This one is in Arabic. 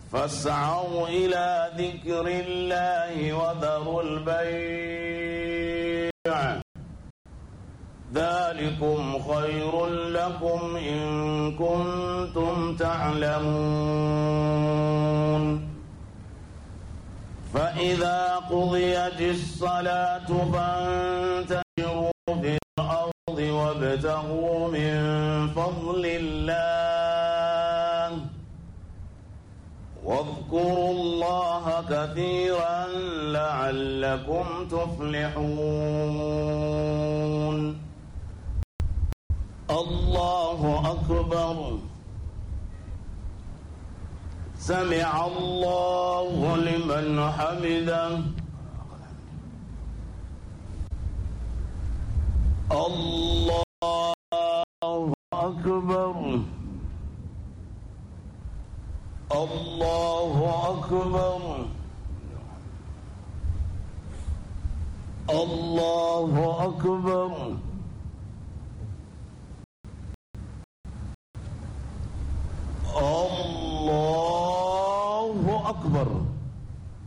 فاسعوا إلى ذكر الله وذروا البيع ذلكم خير لكم إن كنتم تعلمون فإذا قضيت الصلاة فانتشروا في الأرض وابتغوا من فضل الله واذكروا الله كثيرا لعلكم تفلحون الله أكبر سمع الله لمن حمده الله أكبر الله أكبر الله أكبر الله أكبر